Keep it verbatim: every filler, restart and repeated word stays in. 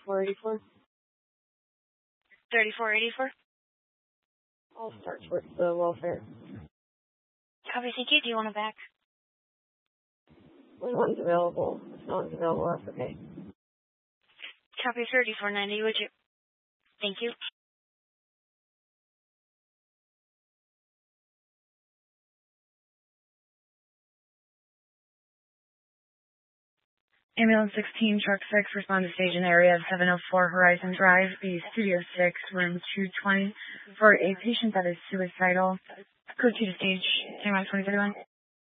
thirty-four eighty-four. thirty-four eighty-four? I'll start towards the welfare. Copy, thank you. Do you want it back? When one's available. If no one's available, that's okay. Copy thirty-four ninety, would you? Thank you. Ambulance sixteen, truck six, respond to station area of seven oh four Horizon Drive, the Studio six, room two twenty, for a patient that is suicidal. Code two to stage, K Y twenty thirty-one.